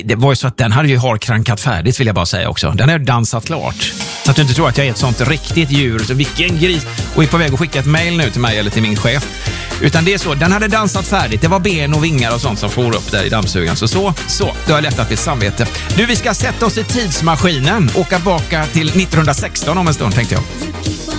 det var ju så att den hade ju harkrankat färdigt, vill jag bara säga också. Den har dansat klart. Så att du inte tror att jag är ett sånt riktigt djur. Så vilken gris. Och är på väg att skicka ett mejl nu till mig eller till min chef. Utan det är så, den hade dansat färdigt. Det var ben och vingar och sånt som for upp där i dammsugaren. Så, det har lättat mitt samvete. Nu, vi ska sätta oss i tidsmaskinen. Åka baka till 1916 om en stund, tänkte jag.